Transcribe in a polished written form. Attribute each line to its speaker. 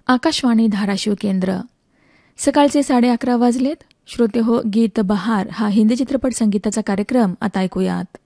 Speaker 1: आकाशवाणी धाराशिव केंद्र. सकाळचे 11:30 वाजलेत. श्रोते हो, गीत बहार हा हिंदी चित्रपट संगीताचा कार्यक्रम आता ऐकूयात.